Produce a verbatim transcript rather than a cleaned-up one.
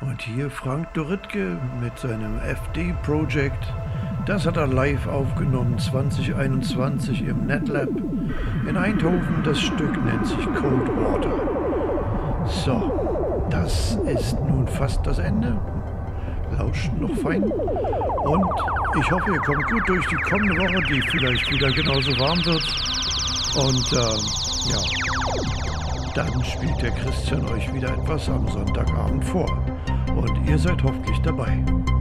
Und hier Frank Dorittke mit seinem F D-Projekt. Das hat er live aufgenommen zwanzig einundzwanzig im NetLab in Eindhoven. Das Stück nennt sich Cold Water. So, das ist nun fast das Ende. Lauscht noch fein. Und ich hoffe, ihr kommt gut durch die kommende Woche, die vielleicht wieder genauso warm wird. Und äh, ja, dann spielt der Christian euch wieder etwas am Sonntagabend vor. Und ihr seid hoffentlich dabei.